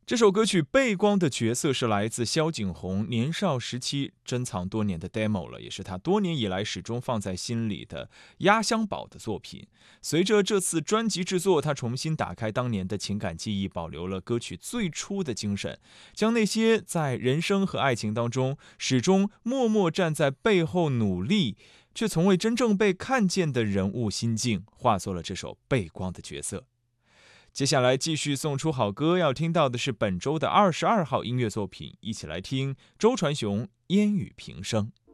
这首歌曲《背光的角色》是来自萧景宏年少时期珍藏多年的 demo 了，也是他多年以来始终放在心里的压箱宝的作品。随着这次专辑制作，他重新打开当年的情感记忆，保留了歌曲最初的精神，将那些在人生和爱情当中始终默默站在背后努力，却从未真正被看见的人物心境，化作了这首背光的角色。接下来继续送出好歌，要听到的是本周的22号音乐作品，一起来听周传雄《烟雨平生》。